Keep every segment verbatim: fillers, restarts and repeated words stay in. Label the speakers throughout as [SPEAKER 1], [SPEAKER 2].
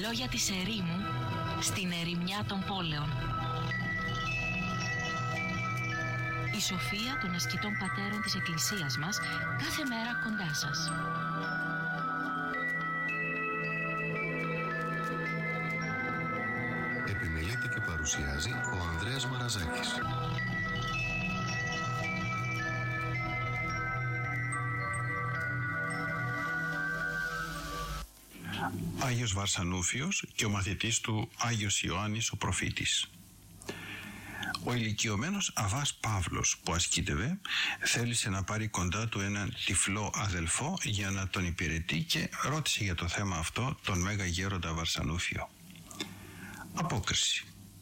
[SPEAKER 1] λόγια της ερήμου στην ερημιά των πόλεων. Η σοφία των ασκητών πατέρων της Εκκλησίας μας κάθε μέρα κοντά σας.
[SPEAKER 2] Επιμελείται και παρουσιάζει ο Ανδρέας Μαραζάκης.
[SPEAKER 3] Άγιος Βαρσανούφιος και ο μαθητής του Άγιος Ιωάννης ο προφήτης. Ο ηλικιωμένος Αβάς Παύλος που ασκήτευε θέλησε να πάρει κοντά του έναν τυφλό αδελφό για να τον υπηρετεί και ρώτησε για το θέμα αυτό τον Μέγα Γέροντα Βαρσανούφιο. Απόκριση.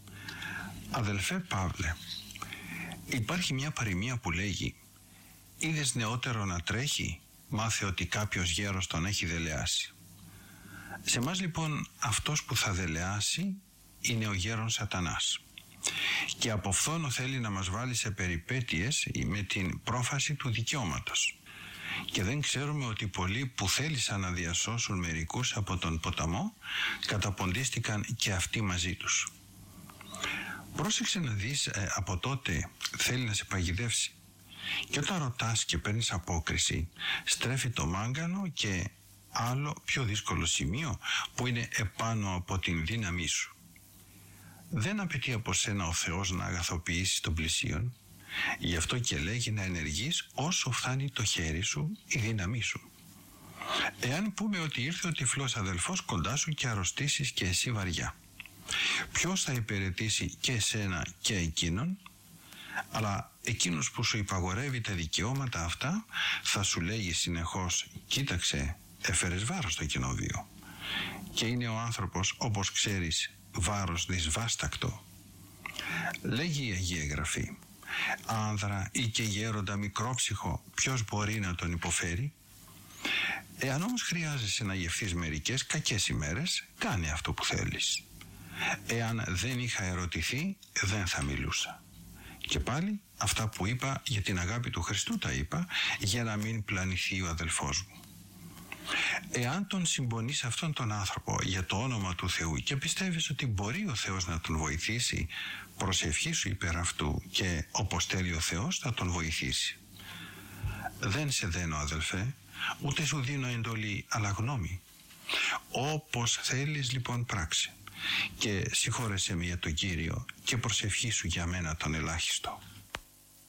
[SPEAKER 3] Αδελφέ Παύλε, υπάρχει μια παροιμία που λέγει «Είδες νεότερο να τρέχει, μάθε ότι κάποιος γέρος τον έχει δελεάσει». Σε μας λοιπόν αυτός που θα δελεάσει είναι ο γέρον Σατανάς και από φθόνο θέλει να μας βάλει σε περιπέτειες με την πρόφαση του δικαιώματος και δεν ξέρουμε ότι πολλοί που θέλησαν να διασώσουν μερικούς από τον ποταμό καταποντίστηκαν και αυτοί μαζί τους. Πρόσεξε να δεις, ε, από τότε θέλει να σε παγιδεύσει και όταν ρωτάς και παίρνεις απόκριση στρέφει το μάγκανο και άλλο πιο δύσκολο σημείο που είναι επάνω από την δύναμή σου. Δεν απαιτεί από σένα ο Θεός να αγαθοποιήσεις τον πλησίον, γι' αυτό και λέγει να ενεργείς όσο φτάνει το χέρι σου, η δύναμή σου. Εάν πούμε ότι ήρθε ο τυφλός αδελφός κοντά σου και αρρωστήσεις και εσύ βαριά, ποιος θα υπηρετήσει και εσένα και εκείνον? Αλλά εκείνος που σου υπαγορεύει τα δικαιώματα αυτά θα σου λέγει συνεχώς «Κοίταξε, έφερες βάρος στο κοινόβιο». Και είναι ο άνθρωπος, όπως ξέρεις, βάρος δυσβάστακτο. Λέγει η Αγία Γραφή «Άνδρα ή και γέροντα μικρόψυχο, ποιος μπορεί να τον υποφέρει?» Εάν όμως χρειάζεσαι να γευθείς μερικές κακές ημέρες, κάνε αυτό που θέλεις. Εάν δεν είχα ερωτηθεί, δεν θα μιλούσα. Και πάλι αυτά που είπα για την αγάπη του Χριστού τα είπα για να μην πλανηθεί ο αδελφός μου. Εάν τον συμπονείς αυτόν τον άνθρωπο για το όνομα του Θεού και πιστεύεις ότι μπορεί ο Θεός να τον βοηθήσει, προσευχήσου υπέρ αυτού και όπως θέλει ο Θεός θα τον βοηθήσει. Δεν σε δένω αδελφέ, ούτε σου δίνω εντολή, αλλά γνώμη. Όπως θέλεις λοιπόν πράξε και συγχώρεσέ με για τον Κύριο και προσευχήσου για μένα τον ελάχιστο.